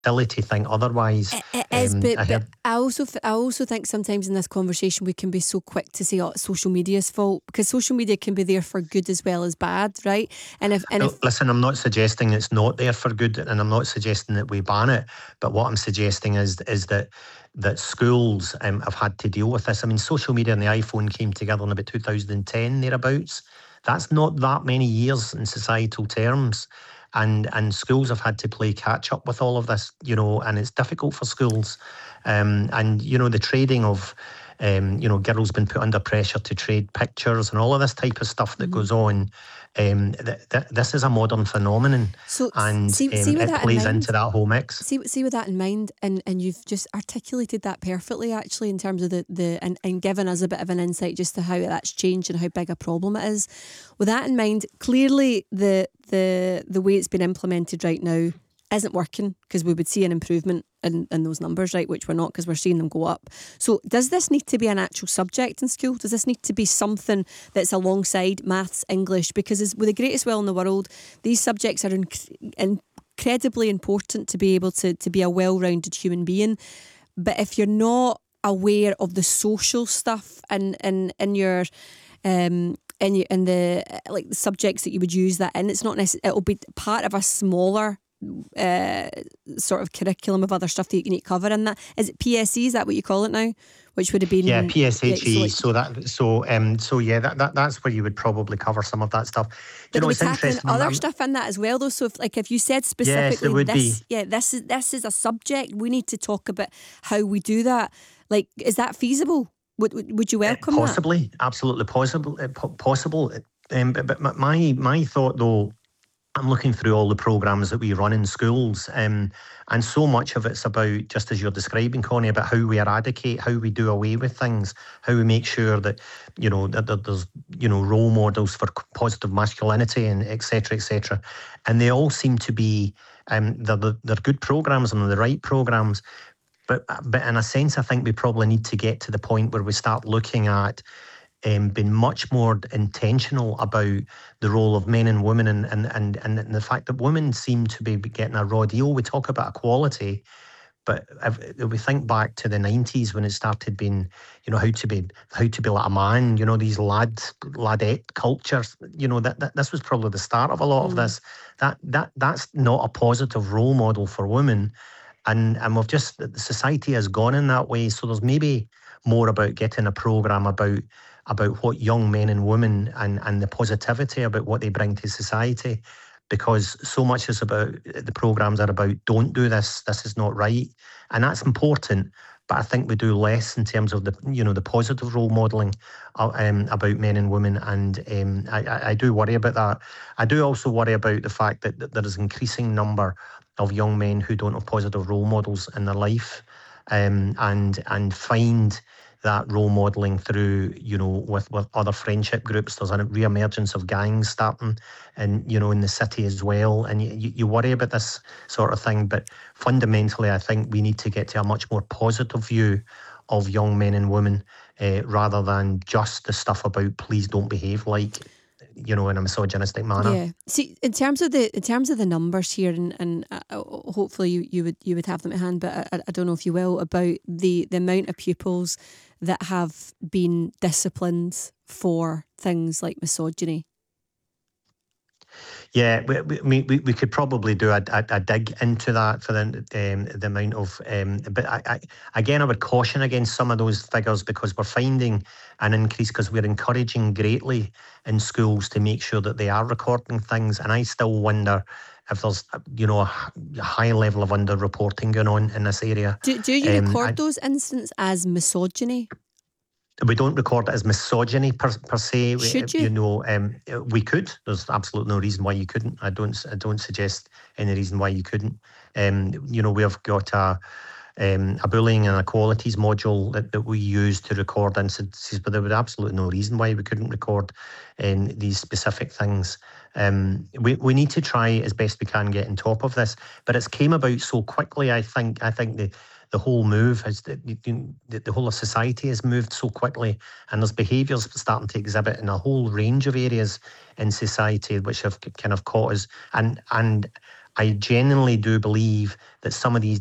silly to think otherwise. It is, but heard, I also think sometimes in this conversation we can be so quick to say, "Oh, it's social media's fault," because social media can be there for good as well as bad, right? And if listen, I'm not suggesting it's not there for good, and I'm not suggesting that we ban it. But what I'm suggesting is that schools have had to deal with this. I mean, social media and the iPhone came together in about 2010 thereabouts. That's not that many years in societal terms. And schools have had to play catch up with all of this, and it's difficult for schools. And the trading of, girls been put under pressure to trade pictures and all of this type of stuff that goes on. This is a modern phenomenon, and it plays into that whole mix. See with that in mind, and you've just articulated that perfectly, actually, in terms of and given us a bit of an insight just to how that's changed and how big a problem it is. With that in mind, clearly the way it's been implemented right now isn't working, because we would see an improvement in those numbers, right? Which we're not, because we're seeing them go up. So does this need to be an actual subject in school? Does this need to be something that's alongside maths, English? Because with the greatest will in the world, these subjects are incredibly important to be able to be a well-rounded human being. But if you're not aware of the social stuff and in your in the like the subjects that you would use that in, it's not necessarily, it'll be part of a smaller sort of curriculum of other stuff that you need to cover in that. Is it PSE? Is that what you call it now? Which would have been PSHE. That's where you would probably cover some of that stuff. But it's interesting. Other stuff in that as well, though. So if you said specifically this is a subject, we need to talk about how we do that. Like, is that feasible? Would you welcome possibly, that? Absolutely possible. But my thought, though, I'm looking through all the programmes that we run in schools, and so much of it's about, just as you're describing, Connie, about how we eradicate, how we do away with things, how we make sure that, that there's, role models for positive masculinity and et cetera, and they all seem to be, they're good programmes and they're the right programmes, but in a sense, I think we probably need to get to the point where we start looking at been much more intentional about the role of men and women, and the fact that women seem to be getting a raw deal. We talk about equality, but if we think back to the 90s when it started being, how to be like a man, these ladette cultures, that this was probably the start of a lot of this. That's not a positive role model for women, and we've just, society has gone in that way. So there's maybe more about getting a programme about what young men and women and the positivity about what they bring to society, because so much is about, the programmes are about, don't do this is not right, and that's important, but I think we do less in terms of the positive role modelling about men and women, and I do worry about that. I do also worry about the fact that there is an increasing number of young men who don't have positive role models in their life, and find that role modelling through, with other friendship groups. There's a re-emergence of gangs starting, and in the city as well. And you worry about this sort of thing. But fundamentally, I think we need to get to a much more positive view of young men and women, rather than just the stuff about please don't behave like, in a misogynistic manner. Yeah. See, in terms of the numbers here, and hopefully you would have them at hand, but I don't know if you will, about the amount of pupils that have been disciplined for things like misogyny. Yeah, we could probably do a dig into that for the amount of, but I would caution against some of those figures, because we're finding an increase, because we're encouraging greatly in schools to make sure that they are recording things, and I still wonder if there's a high level of under-reporting going on in this area. Do you record those incidents as misogyny? We don't record it as misogyny per se. Should you? We could. There's absolutely no reason why you couldn't. I don't suggest any reason why you couldn't. We've got a bullying and equalities module that we use to record instances, but there would absolutely no reason why we couldn't record these specific things. We need to try as best we can get on top of this, but it's came about so quickly. I think the whole move has, the whole of society has moved so quickly, and there's behaviours starting to exhibit in a whole range of areas in society which have kind of caught us. And I genuinely do believe that some of these